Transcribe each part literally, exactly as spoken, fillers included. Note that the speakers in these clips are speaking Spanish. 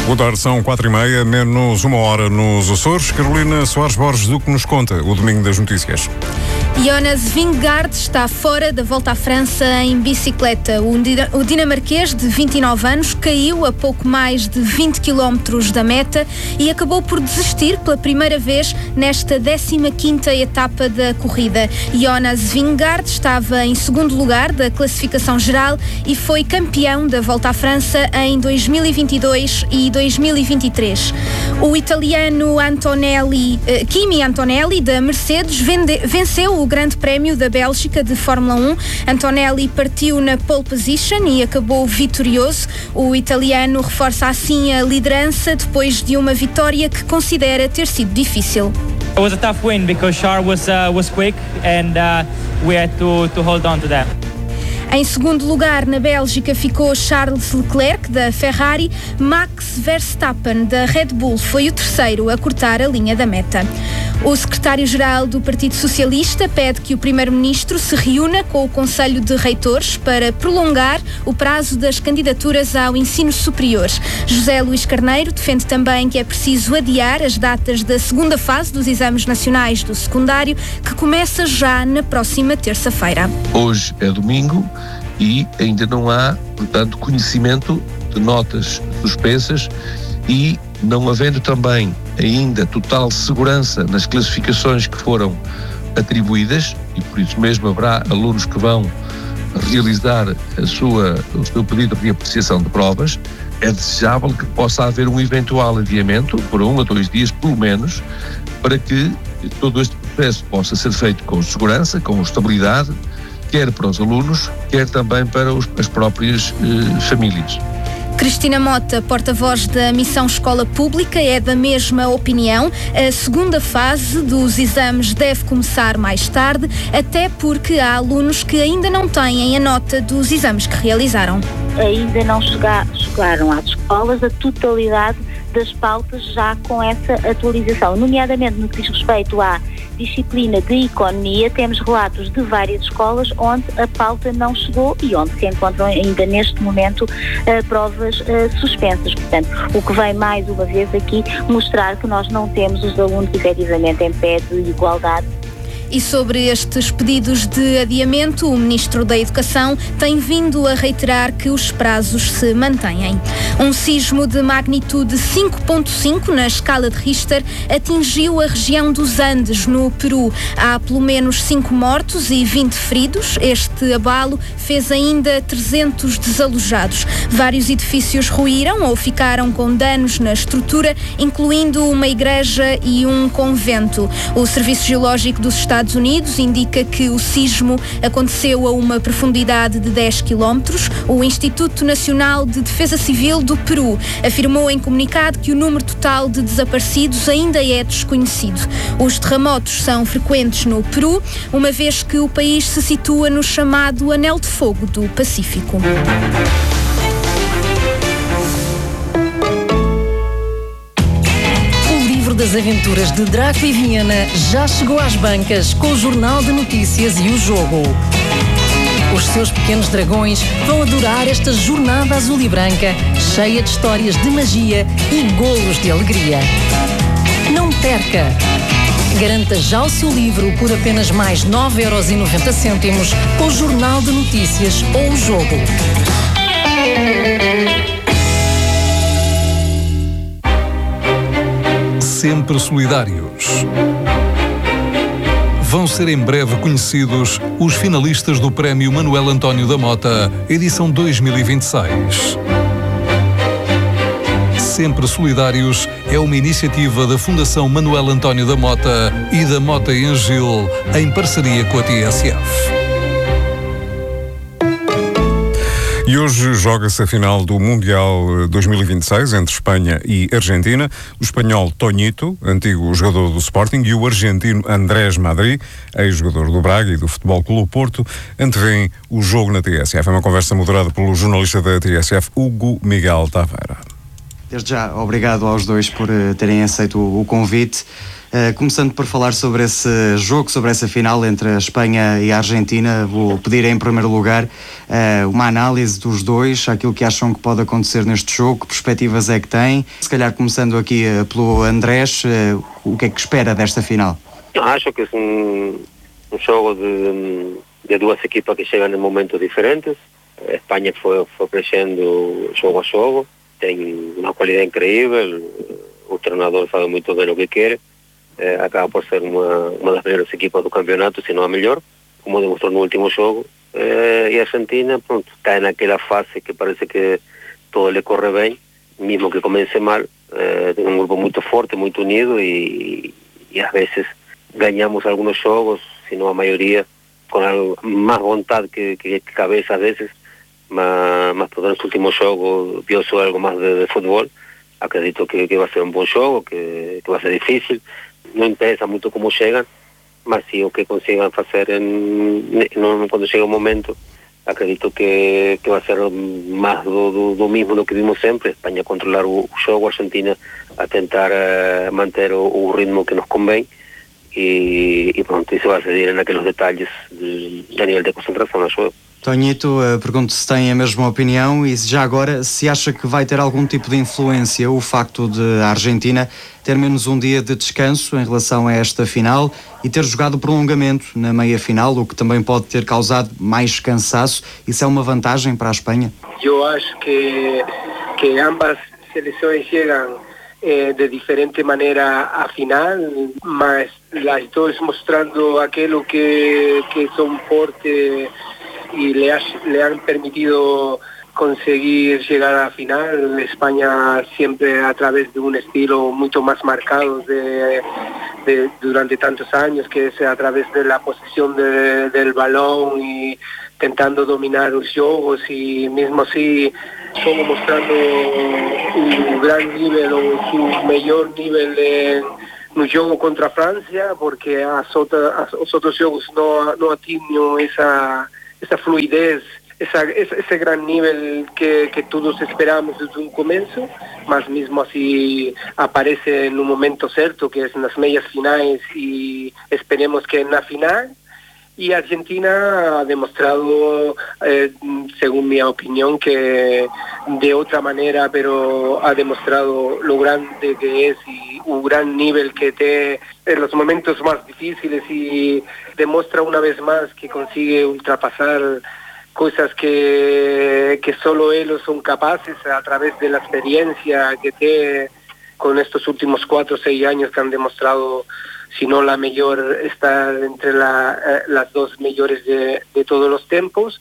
Boa tarde, são quatro e meia, menos uma hora nos Açores. Carolina Soares Borges, do que nos conta o Domingo das Notícias. Jonas Vingegaard está fora da Volta à França em bicicleta. O dinamarquês, de vinte e nove anos, caiu a pouco mais de vinte quilómetros da meta e acabou por desistir pela primeira vez nesta décima quinta etapa da corrida. Jonas Vingegaard estava em segundo lugar da classificação geral e foi campeão da Volta à França em dois mil e vinte e dois e dois mil e vinte e três. O italiano Antonelli, eh, Kimi Antonelli, da Mercedes, vende, venceu o Grande Prémio da Bélgica de Fórmula um. Antonelli partiu na pole position e acabou vitorioso. O italiano reforça assim a liderança depois de uma vitória que considera ter sido difícil. It was a tough win because Charles was uh, was quick and uh, we had to to hold on to that. Em segundo lugar, na Bélgica, ficou Charles Leclerc, da Ferrari. Max Verstappen, da Red Bull, foi o terceiro a cortar a linha da meta. O secretário-geral do Partido Socialista pede que o primeiro-ministro se reúna com o Conselho de Reitores para prolongar o prazo das candidaturas ao ensino superior. José Luís Carneiro defende também que é preciso adiar as datas da segunda fase dos exames nacionais do secundário, que começa já na próxima terça-feira. Hoje é domingo e ainda não há, portanto, conhecimento de notas suspensas e não havendo também ainda total segurança nas classificações que foram atribuídas, e por isso mesmo haverá alunos que vão realizar a sua, o seu pedido de reapreciação de provas, é desejável que possa haver um eventual adiamento, por um a dois dias pelo menos, para que todo este processo possa ser feito com segurança, com estabilidade, quer para os alunos, quer também para os, as próprias eh, famílias. Cristina Mota, porta-voz da Missão Escola Pública, é da mesma opinião. A segunda fase dos exames deve começar mais tarde, até porque há alunos que ainda não têm a nota dos exames que realizaram. Ainda não chega, chegaram às escolas a totalidade das pautas já com essa atualização, nomeadamente no que diz respeito à disciplina de economia. Temos relatos de várias escolas onde a pauta não chegou e onde se encontram ainda neste momento uh, provas uh, suspensas. Portanto, o que vem mais uma vez aqui mostrar que nós não temos os alunos efetivamente em pé de igualdade. E sobre estes pedidos de adiamento, o Ministro da Educação tem vindo a reiterar que os prazos se mantêm. Um sismo de magnitude cinco ponto cinco na escala de Richter atingiu a região dos Andes, no Peru. Há pelo menos cinco mortos e vinte feridos. Este abalo fez ainda trezentos desalojados. Vários edifícios ruíram ou ficaram com danos na estrutura, incluindo uma igreja e um convento. O Serviço Geológico dos Estados Estados Unidos indica que o sismo aconteceu a uma profundidade de dez quilómetros. O Instituto Nacional de Defesa Civil do Peru afirmou em comunicado que o número total de desaparecidos ainda é desconhecido. Os terremotos são frequentes no Peru, uma vez que o país se situa no chamado Anel de Fogo do Pacífico. Das aventuras de Draco e Viena já chegou às bancas com o Jornal de Notícias e o Jogo. Os seus pequenos dragões vão adorar esta jornada azul e branca, cheia de histórias de magia e golos de alegria. Não perca! Garanta já o seu livro por apenas mais nove euros e noventa cêntimos com o Jornal de Notícias ou o Jogo. Sempre solidários. Vão ser em breve conhecidos os finalistas do Prémio Manuel António da Mota, edição dois mil e vinte e seis. Sempre Solidários é uma iniciativa da Fundação Manuel António da Mota e da Mota e Angil, em parceria com a T S F. E hoje joga-se a final do Mundial dois mil e vinte e seis entre Espanha e Argentina. O espanhol Toñito, antigo jogador do Sporting, e o argentino Andrés Madrid, ex-jogador do Braga e do Futebol Clube Porto, antevêm o jogo na T S F. É uma conversa moderada pelo jornalista da T S F, Hugo Miguel Taveira. Desde já, obrigado aos dois por uh, terem aceito o, o convite. Uh, começando por falar sobre esse jogo, sobre essa final entre a Espanha e a Argentina, vou pedir em primeiro lugar uh, uma análise dos dois, aquilo que acham que pode acontecer neste jogo, que perspectivas é que têm. Se calhar começando aqui uh, pelo Andrés, uh, o que é que espera desta final? Acho que é um, um jogo de, de duas equipas que chegam em momentos diferentes. A Espanha foi, foi crescendo jogo a jogo, tem uma qualidade incrível, o treinador sabe muito bem o que quer. Eh, acaba por ser uma, uma das melhores equipas do campeonato, se não a melhor, como demonstrou no último jogo. Eh, e a Argentina, pronto, está naquela fase que parece que todo lhe corre bem, mesmo que comece mal. Eh, tem um grupo muito forte, muito unido e, e às vezes ganhamos alguns jogos, se não a maioria, com algo, mais vontade que, que, que cabeça às vezes, mas, mas por nos últimos jogos viu-se algo mais de, de futebol. Acredito que, que vai ser um bom jogo, que, que vai ser difícil. Não interessa muito como chegam, mas sim o que consigam fazer em, em, quando chega o momento. Acredito que, que vai ser mais do, do, do mesmo do que vimos sempre. Espanha controlar o, o jogo, a Argentina a tentar uh, manter o, o ritmo que nos convém e, e pronto, isso vai decidir naqueles detalhes de, de nível de concentração, acho eu. Tonhito, uh, pergunto se tem a mesma opinião e já agora se acha que vai ter algum tipo de influência o facto de a Argentina ter menos um dia de descanso em relação a esta final e ter jogado o prolongamento na meia-final, o que também pode ter causado mais cansaço. Isso é uma vantagem para a Espanha? Eu acho que, que ambas seleções chegam eh, de diferente maneira à final, mas as duas mostrando aquilo que, que são fortes y le, ha, le han permitido conseguir llegar a la final. España siempre a través de un estilo mucho más marcado de, de, durante tantos años, que es a través de la posesión de, del balón y intentando dominar los juegos, y mismo así como mostrando un gran nivel o su mayor nivel en no jogo contra a Francia, porque as outra, as, os outros jogos não, não atinham essa essa fluidez, essa, esse grande nível que, que todos esperamos desde o começo, mas mesmo assim aparece no momento certo, que é nas meias finais, e esperemos que na final. E a Argentina ha demostrado, eh, según mi opinión, que de otra manera, pero ha demostrado lo grande que es y un gran nivel que tiene en los momentos más difíciles, y demuestra una vez más que consigue ultrapasar cosas que, que solo ellos son capaces a través de la experiencia que tiene con estos últimos cuatro o seis años que han demostrado, si no la mejor, estar entre la, eh, las dos mejores de, de todos los tiempos.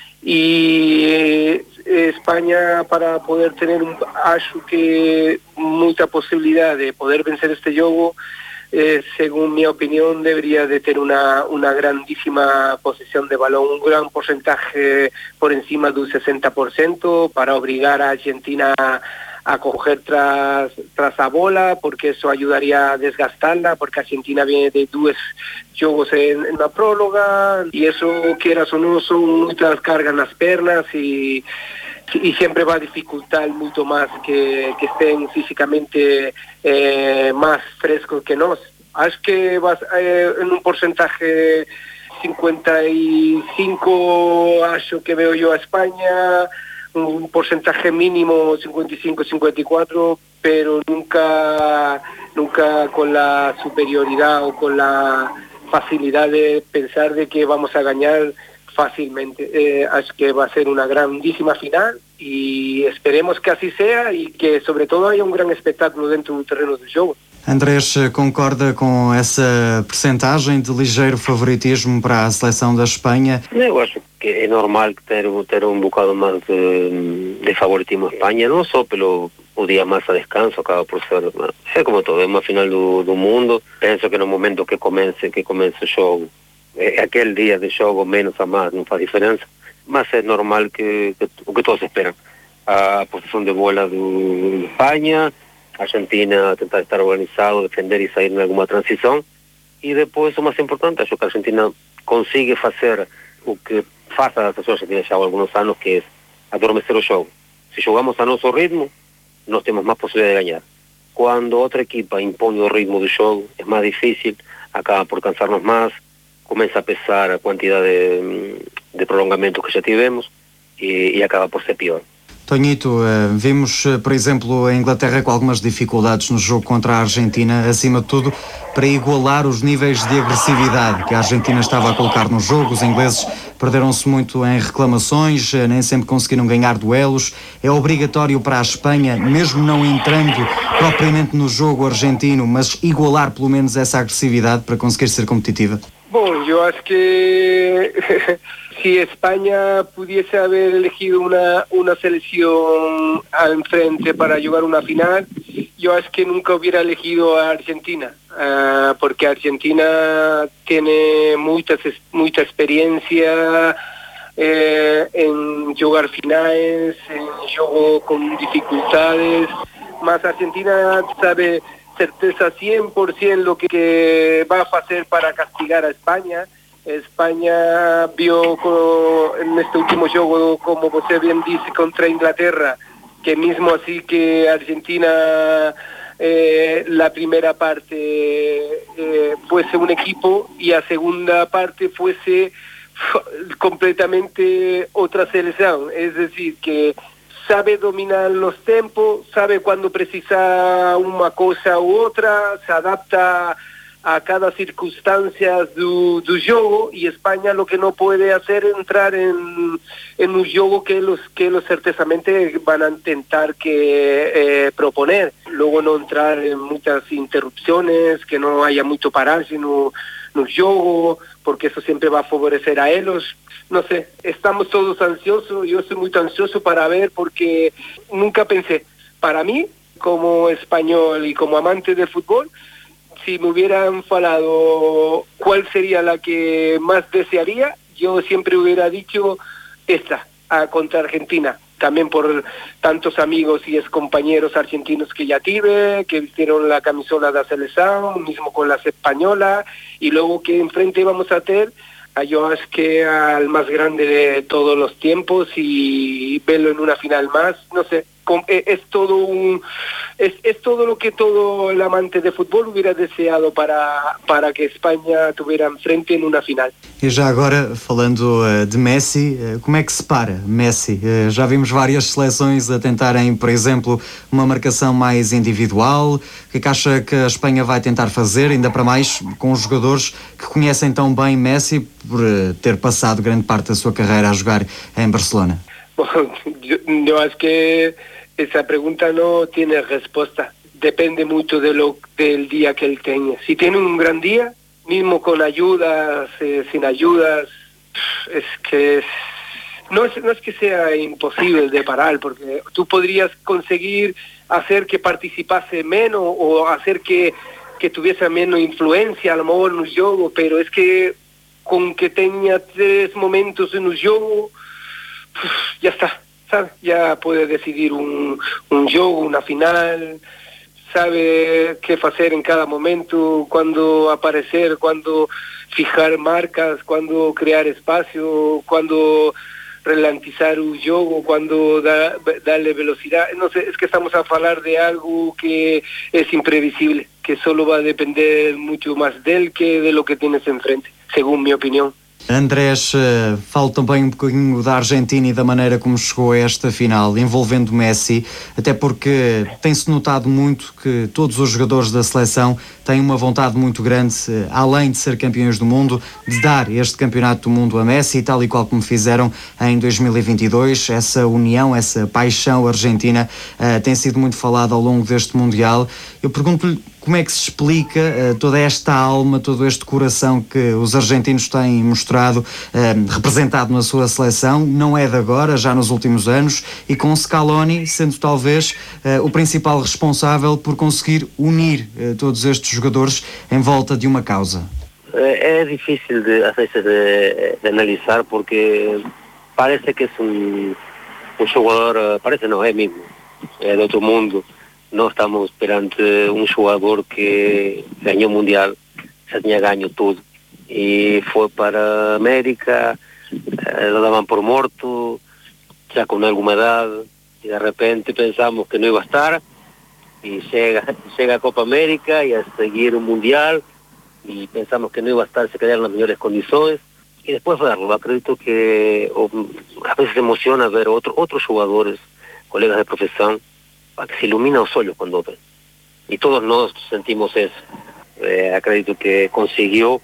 Y eh, España, para poder tener un, acho que mucha posibilidad de poder vencer este juego, eh, según mi opinión, debería de tener una, una grandísima posesión de balón, un gran porcentaje por encima del sesenta por ciento, para obligar a Argentina a a coger tras, tras a bola, porque eso ayudaría a desgastarla, porque Argentina viene de dos juegos en, en la próloga, y eso, quieras o no, son muchas cargas en las piernas, y, y siempre va a dificultar mucho más que, que estén físicamente eh, más frescos que nos. Acho que vas eh, en un porcentaje cincuenta y cinco, acho que veo yo a España, un porcentaje mínimo cincuenta y cinco cincuenta y cuatro, pero nunca nunca con la superioridad o con la facilidad de pensar de que vamos a ganar fácilmente. Eh, acho que va a ser una grandísima final, y esperemos que así sea, y que sobre todo haya un gran espectáculo dentro do terreno do jogo. Andrés, concorda com essa percentagem de ligeiro favoritismo para a seleção da Espanha? Eu acho que é normal ter, ter um bocado mais de, de favoritismo a Espanha, não só pelo o dia mais a descanso, acaba por ser, é como todo, é uma final do, do mundo. Penso que no momento que comece, que comece o jogo, é aquele dia de jogo menos a mais, não faz diferença, mas é normal que, que o que todos esperam. A posição de bola do Espanha, Argentina tentar estar organizado, defender e sair em alguma transição, e depois o mais importante, acho que a Argentina consigue fazer o que faz a seleção argentina já há alguns anos, que é adormecer o jogo. Se jogamos a nosso ritmo, nós temos máis posibilidade de ganhar. Quando outra equipa impõe o ritmo do jogo, é mais difícil, acaba por cansar-nos mais, começa a pesar a quantidade de, de prolongamento que já tivemos e, e acaba por ser pior. Tonhito, vimos, por exemplo, a Inglaterra com algumas dificuldades no jogo contra a Argentina, acima de tudo, para igualar os níveis de agressividade que a Argentina estava a colocar no jogo. Os ingleses perderam-se muito em reclamações, nem sempre conseguiram ganhar duelos. É obrigatório para a Espanha, mesmo não entrando propriamente no jogo argentino, mas igualar pelo menos essa agressividade para conseguir ser competitiva? Bom, yo acho que si España pudiese haber elegido una, una selección al frente para jugar una final, yo acho que nunca hubiera elegido a Argentina, uh, porque Argentina tiene mucha, mucha experiencia eh, en jugar finales, en juego con dificultades, más Argentina sabe certeza cien por ciento lo que va a hacer para castigar a España. España vio con, en este último juego, como usted bien dice, contra Inglaterra, que mismo así que Argentina eh, la primera parte eh, fuese un equipo y la segunda parte fuese completamente otra selección, es decir, que sabe dominar los tiempos, sabe cuándo precisa una cosa u otra, se adapta a cada circunstancia del juego, y España lo que no puede hacer es entrar en, en un juego que los que los certezamente van a intentar que eh, proponer. Luego no entrar en muchas interrupciones, que no haya mucho pararse no no juego, porque eso siempre va a favorecer a ellos. No sé, estamos todos ansiosos, yo estoy muy ansioso para ver, porque nunca pensé, para mí, como español y como amante del fútbol, si me hubieran falado cuál sería la que más desearía, yo siempre hubiera dicho esta, a, contra Argentina. También por tantos amigos y excompañeros argentinos que ya tuve, que vistieron la camisola de la selección, mismo con las españolas, y luego que enfrente íbamos a tener a yo es que al más grande de todos los tiempos, y verlo en una final más, no sé, es todo un es, es todo lo que todo el amante de fútbol hubiera deseado para, para que Espanha tuviera enfrente em uma final. E já agora, falando uh, de Messi, uh, como é que se para Messi? Uh, já vimos várias seleções a tentarem, por exemplo, uma marcação mais individual. O que é que acha que a Espanha vai tentar fazer, ainda para mais com os jogadores que conhecem tão bem Messi por uh, ter passado grande parte da sua carreira a jogar em Barcelona? Bom, eu, eu acho que esa pregunta no tiene respuesta. Depende mucho de lo, del día que él tenga. Si tiene un gran día, mismo con ayudas, eh, sin ayudas, es que es, no, es, no es que sea imposible de parar, porque tú podrías conseguir hacer que participase menos o hacer que, que tuviese menos influencia a lo mejor en un juego, pero es que con que tenga tres momentos en un juego, ya está. ¿Sabe? Ya puede decidir un, un juego, una final, sabe qué hacer en cada momento, cuándo aparecer, cuándo fijar marcas, cuándo crear espacio, cuándo ralentizar un juego, cuándo da, darle velocidad. No sé, es que estamos a hablar de algo que es imprevisible, que solo va a depender mucho más de él que de lo que tienes enfrente, según mi opinión. Andrés, uh, falo também um bocadinho da Argentina e da maneira como chegou a esta final, envolvendo Messi, até porque tem-se notado muito que todos os jogadores da seleção têm uma vontade muito grande, uh, além de ser campeões do mundo, de dar este campeonato do mundo a Messi, tal e qual como fizeram em dois mil e vinte e dois. Essa união, essa paixão argentina uh, tem sido muito falada ao longo deste Mundial. Eu pergunto-lhe como é que se explica uh, toda esta alma, todo este coração que os argentinos têm mostrado, uh, representado na sua seleção, não é de agora, já nos últimos anos, e com Scaloni sendo talvez uh, o principal responsável por conseguir unir uh, todos estes jogadores em volta de uma causa. É, é difícil de, a veces de, de analisar, porque parece que é um, um jogador, parece não, é mesmo, é de outro mundo. Nós estamos perante um jogador que ganhou o Mundial, já tinha ganho tudo, e foi para a América, lo davam por morto, já com alguma idade, y de repente pensamos que no iba a estar, y llega, llega a Copa América y a seguir un mundial, y pensamos que no iba a estar, se quedaron las mejores condiciones, y después verlo. Acredito que o, a veces emociona ver otro, otros jugadores, colegas de profesión, que se iluminan solos cuando ven. Y todos nos sentimos eso. Eh, acredito que consiguió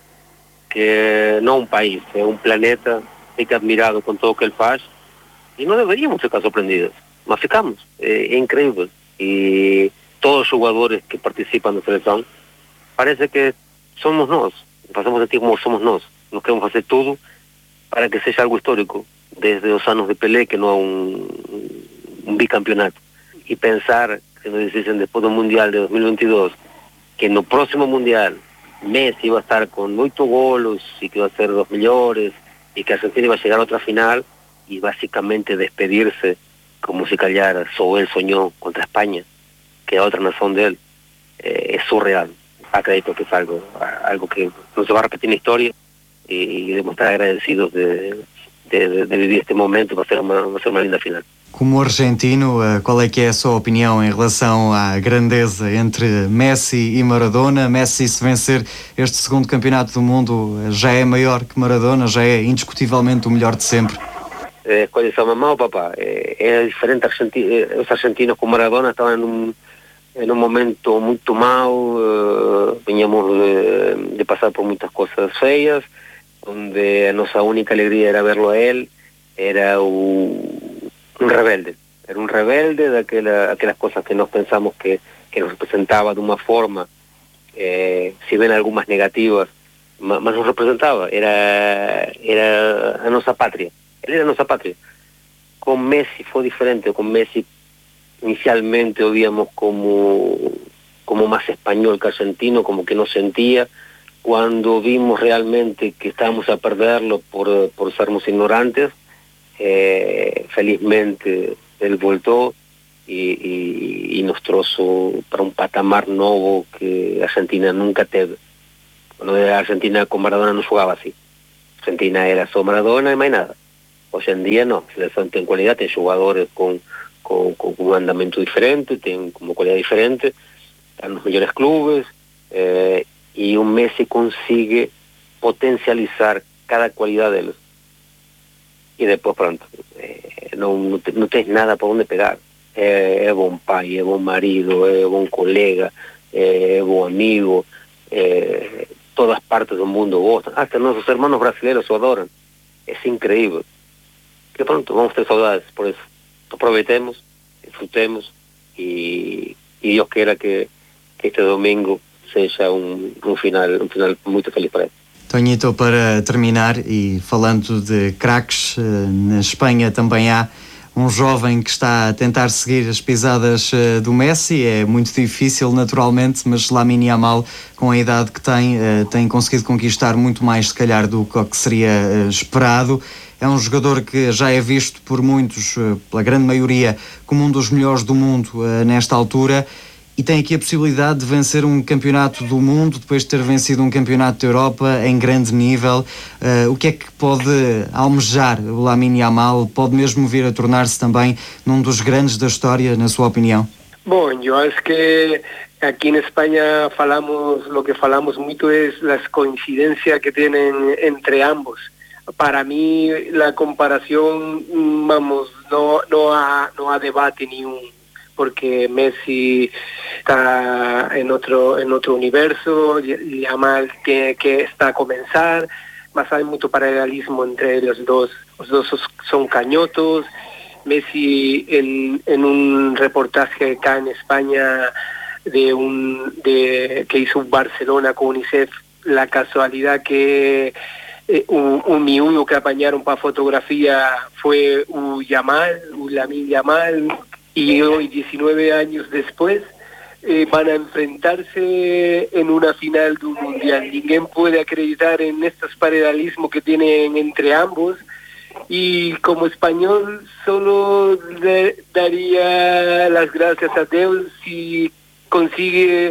que no un país, eh, un planeta fique admirado con todo lo que él faz, y no deberíamos ficar sorprendidos, mas ficamos. Eh, é incrível. E todos os jogadores que participam da seleção, parece que somos nós, fazemos sentir como somos nós. Nós queremos fazer tudo para que seja algo histórico, desde os anos de Pelé, que não é um, um bicampeonato. E pensar, que nos dizem depois do Mundial de dois mil e vinte e dois, que no próximo Mundial Messi iba a estar con ocho golos y que iba a ser dos melhores y que Argentina iba a llegar a otra final y básicamente despedirse como si callara, só él soñó contra España, que es otra nación de él, eh, es surreal. Acredito que es algo, algo que no se va a repetir en la historia, y, y debemos estar agradecidos de, de, de, de vivir este momento. Va a ser uma, va a ser uma linda final. Como argentino, qual é que é a sua opinião em relação à grandeza entre Messi e Maradona? Messi, se vencer este segundo campeonato do mundo, já é maior que Maradona, já é indiscutivelmente o melhor de sempre? Eh, escolhe sua mamá ou papá. Eh, é diferente. Argenti eh, os argentinos com Maradona estavam em um, em um momento muito mau, eh, veníamos de, de passar por muitas coisas feias, onde a nossa única alegria era verlo a ele, era o un rebelde, era un rebelde de aquella, aquellas cosas que nos pensamos que, que nos representaba de una forma, eh, si ven algunas negativas, más, más nos representaba, era, era a nuestra patria, él era nuestra patria. Con Messi fue diferente, con Messi inicialmente lo veíamos como, como más español que argentino, como que no sentía. Cuando vimos realmente que estábamos a perderlo por, por sermos ignorantes, Eh, felizmente él voltó y, y, y nos trouxe para un patamar nuevo que Argentina nunca teve. Cuando era Argentina con Maradona no jugaba así. Argentina era só Maradona y más nada. Hoy en día no, la selección tiene cualidad, tiene jugadores con, con, con un andamento diferente, tienen como cualidad diferente, están los mejores clubes, eh, y un Messi consigue potencializar cada cualidad de ellos. Y después pronto, eh, no, no, te, no tienes nada por donde pegar. Eh, es buen pai, es buen marido, es buen colega, eh, es buen amigo, eh, todas partes del mundo gustan, hasta nuestros hermanos brasileños lo adoran. Es increíble. Que pronto vamos a tener saudades por eso. Aproveitemos, disfrutemos y, y Dios quiera que, que este domingo sea un, un final un final muy feliz para él. Toñito, para terminar, e falando de craques, na Espanha também há um jovem que está a tentar seguir as pisadas do Messi. É muito difícil, naturalmente, mas Lamine Yamal, com a idade que tem, tem conseguido conquistar muito mais, se calhar, do que seria esperado. É um jogador que já é visto por muitos, pela grande maioria, como um dos melhores do mundo nesta altura. E tem aqui a possibilidade de vencer um campeonato do mundo, depois de ter vencido um campeonato da Europa em grande nível. Uh, o que é que pode almejar o Lamine Yamal? Pode mesmo vir a tornar-se também num dos grandes da história, na sua opinião? Bom, eu acho que aqui na Espanha falamos, lo que falamos muito é as coincidências que têm entre ambos. Para mim, a comparação, vamos, não, não, há, não há debate nenhum, porque Messi está en otro en otro universo, Yamal que, que está a comenzar, mas hay mucho paralelismo entre los dos. Los dos son cañotos. Messi en, en un reportaje acá en España de un de que hizo Barcelona con UNICEF, la casualidad que eh, un, un miúdo que apañaron para fotografía fue un Yamal, un Lamine Yamal. Y hoy, diecinueve años después, eh, van a enfrentarse en una final de un mundial. Ninguém puede acreditar en estos paralelismos que tienen entre ambos. Y como español, solo le daría las gracias a Dios si consigue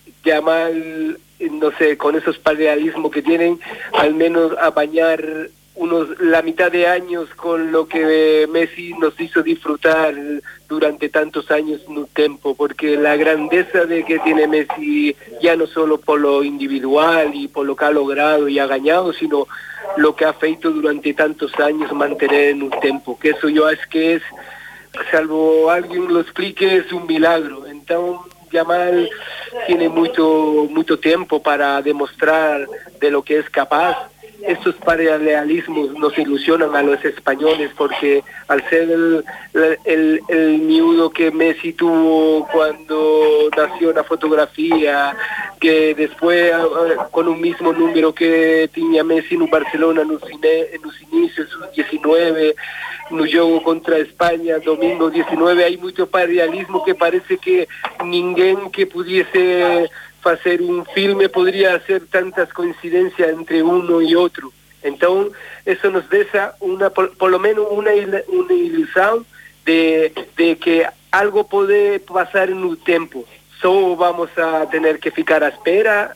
llamar, no sé, con esos paralelismos que tienen, al menos apañar unos la mitad de años con lo que Messi nos hizo disfrutar durante tantos años en un tiempo, porque la grandeza de que tiene Messi, ya no solo por lo individual y por lo que ha logrado y ha ganado, sino lo que ha feito durante tantos años mantener en un tiempo, que eso yo es que es, salvo alguien lo explique, es un milagro. Entonces Yamal tiene mucho, mucho tiempo para demostrar de lo que es capaz. Estos paralelismos nos ilusionan a los españoles, porque al ser el, el, el miudo que Messi tuvo cuando nació la fotografía, que después con un mismo número que tenía Messi en Barcelona en los, en los inicios, sus diecinueve, no juego contra España, domingo diecinueve, hay mucho paralelismo que parece que ninguém que pudiese hacer un filme podría hacer tantas coincidencias entre uno y otro. Entonces eso nos deja una, por, por lo menos una, una ilusión de, de que algo puede pasar en un tiempo. Solo vamos a tener que ficar a espera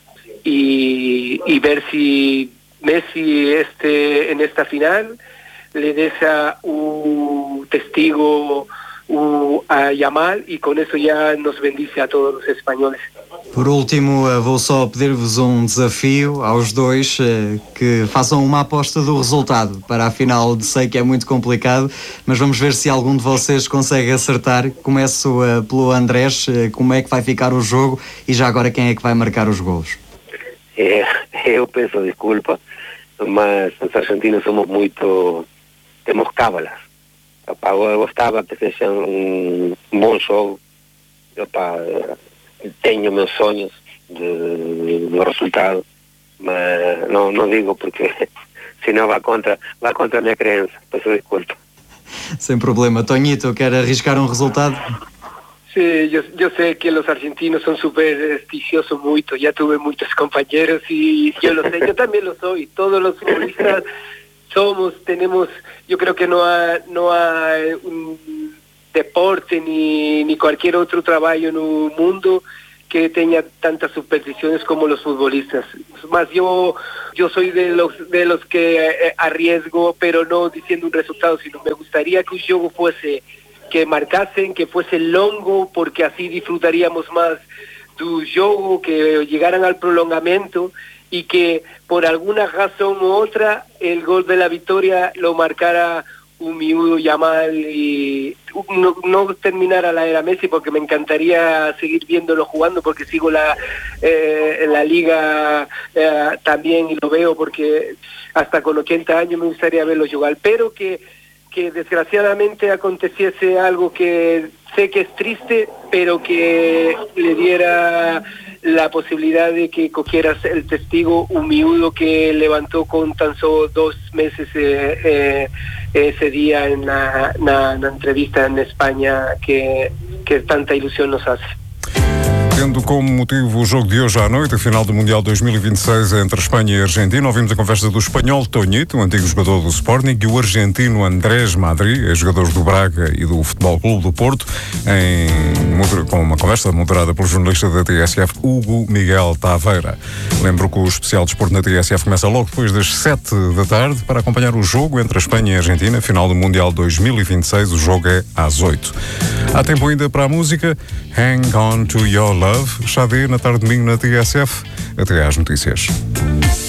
y, y ver si Messi este, en esta final le deja un testigo uh, a Yamal, e com isso já nos bendice a todos os espanhóis. Por último, vou só pedir-vos um desafio aos dois, que façam uma aposta do resultado para a final. Sei que é muito complicado, mas vamos ver se algum de vocês consegue acertar. Começo pelo Andrés, como é que vai ficar o jogo e já agora quem é que vai marcar os golos? É, eu peço desculpa, mas os argentinos somos muito... temos cábalas. Opa, eu gostava que seja um bom jogo. Opa, tenho meus sonhos de, do resultado, mas não, não digo porque senão vai contra, vai contra a minha crença. Peço desculpa. Sem problema. Toñito, quer arriscar um resultado? Sí, yo, yo sé que los argentinos son supersticiosos mucho, ya tuve muchos compañeros y yo lo sé, yo también lo soy, todos los futbolistas somos, tenemos, yo creo que no hay, no hay un deporte ni, ni cualquier otro trabajo en el mundo que tenga tantas supersticiones como los futbolistas. Más yo yo soy de los de los que arriesgo, pero no diciendo un resultado, sino me gustaría que un juego fuese, que marcasen, que fuese longo, porque así disfrutaríamos más del juego, que llegaran al prolongamento y que por alguna razón u otra el gol de la victoria lo marcara un miudo Yamal y no, no terminara la era Messi, porque me encantaría seguir viéndolo jugando, porque sigo la eh, en la liga eh, también y lo veo, porque hasta con ochenta años me gustaría verlo jugar, pero que que desgraciadamente aconteciese algo que sé que es triste, pero que le diera la posibilidad de que cogieras el testigo, un miudo que levantó con tan solo dos meses eh, eh, ese día en la, na, na entrevista en España, que, que tanta ilusión nos hace. Tendo como motivo o jogo de hoje à noite, a final do Mundial dois mil e vinte e seis entre Espanha e Argentina, ouvimos a conversa do espanhol Toñito, antigo jogador do Sporting, e o argentino Andrés Madri, jogador do Braga e do Futebol Clube do Porto, em, com uma conversa moderada pelo jornalista da T S F, Hugo Miguel Taveira. Lembro que o especial de desporto na T S F começa logo depois das sete da tarde para acompanhar o jogo entre a Espanha e a Argentina, final do Mundial dois mil e vinte e seis, o jogo é às oito. Há tempo ainda para a música Hang On To Your Love, Xadê, na tarde de domingo na T S F. Até às notícias.